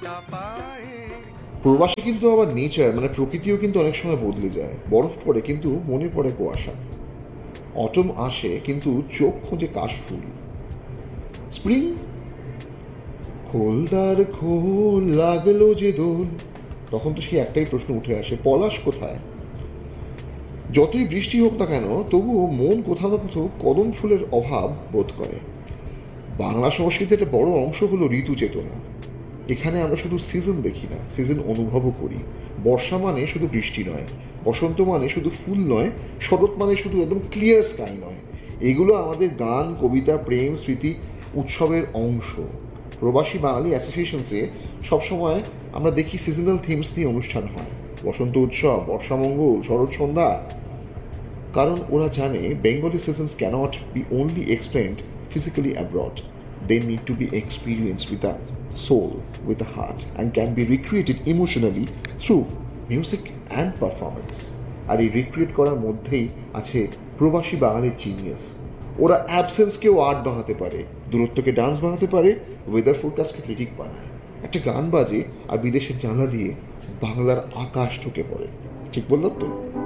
প্রবাসী কিন্তু আবার নেচার মানে প্রকৃতিও কিন্তু অনেক সময় বদলে যায়। বরফ পড়ে কিন্তু মনে পড়ে কুয়াশা, অটম আসে কিন্তু চোখ খোঁজে কাশফুল, স্প্রিং খোলদার খোল লাগলো যে দোল, তখন তো সেই একটাই প্রশ্ন উঠে আসে, পলাশ কোথায়? যতই বৃষ্টি হোক না কেন তবুও মন কোথাও না কোথাও কদম ফুলের অভাব বোধ করে। বাংলা সংস্কৃতির একটা বড় অংশ হলো ঋতু চেতনা। এখানে আমরা শুধু সিজন দেখি না, সিজন অনুভবও করি। বর্ষা মানে শুধু বৃষ্টি নয়, বসন্ত মানে শুধু ফুল নয়, শরৎ মানে শুধু একদম ক্লিয়ার স্কাই নয়। এগুলো আমাদের গান, কবিতা, প্রেম, স্মৃতি, উৎসবের অংশ। প্রবাসী বাঙালি অ্যাসোসিয়েশনসে সবসময় আমরা দেখি সিজনাল থিমস নিয়ে অনুষ্ঠান হয়, বসন্ত উৎসব, বর্ষামঙ্গল, শরৎ সন্ধ্যা। কারণ ওরা জানে Bengali seasons cannot B only explained physically abroad, they need to be experienced with a soul, with a heart, and can be recreated emotionally through music and performance. আর এই রিক্রিয়েট করার মধ্যেই আছে প্রবাসী বাঙালির জিনিয়াস। ওরা অ্যাবসেন্সকেও আর্ট বানাতে পারে, দূরত্বকে dance বানাতে পারে, ওয়েদার ফোরকাস্টকে লিরিক বানায়। একটা গান বাজে আর বিদেশের জানলা দিয়ে বাংলার আকাশ ঢুকে পড়ে। ঠিক বললাম তো?